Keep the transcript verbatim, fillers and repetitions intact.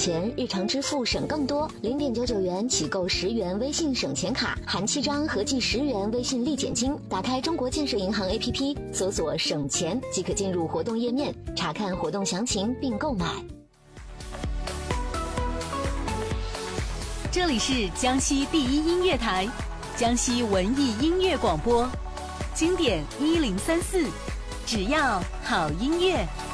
钱，日常支付省更多。零点九九元起购十元微信省钱卡，含七张，合计十元微信立减金。打开中国建设银行 A P P， 搜索省钱即可进入活动页面，查看活动详情并购买。 这里是江西第一音乐台，江西文艺音乐广播，经典一零三四，只要好音乐。